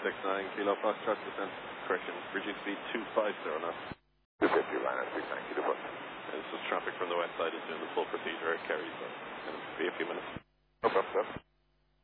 Kilo Foxtrot, descent, correction, reduce speed 250 knots. 250, line at 69 Kilo Fox. This is traffic from the west side is doing the full procedure at Kerry, so it'll be a few minutes. No problem, sir.